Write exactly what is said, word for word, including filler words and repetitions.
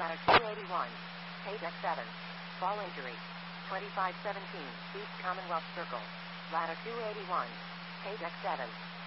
Ladder two eighty-one. Page X seven. Fall injury. twenty-five seventeen. East Commonwealth Circle. Ladder two eighty-one. Page X seven.